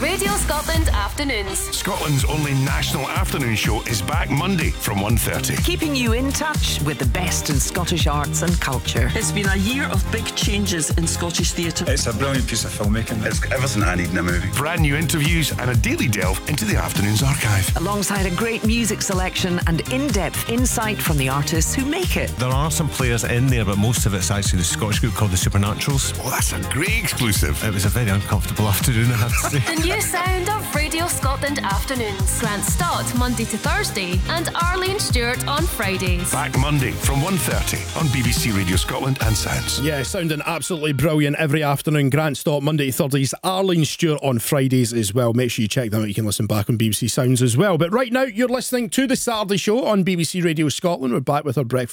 Radio Scotland Afternoons. Scotland's only national afternoon show is back Monday from 1:30. Keeping you in touch with the best in Scottish arts and culture. It's been a year of big changes in Scottish theatre. It's a brilliant piece of filmmaking. It's everything I need in a movie. Brand new interviews and a daily delve into the afternoon's archive. Alongside a great music selection and in-depth insight from the artists who make it. There are some players in there, but most of it's actually the Scottish group called the Supernaturals. Oh, that's a great exclusive. It was a very uncomfortable afternoon, I have to say. The new sound of Radio Scotland Afternoons. Grant Stott, Monday to Thursday, and Arlene Stewart on Fridays. Back Monday from 1:30 on BBC Radio Scotland and Sounds. Yeah, sounding absolutely brilliant every afternoon. Grant Stott, Monday to Thursdays. Arlene Stewart on Fridays as well. Make sure you check them out. You can listen back on BBC Sounds as well. But right now, you're listening to The Saturday Show on BBC Radio Scotland. We're back with our breakfast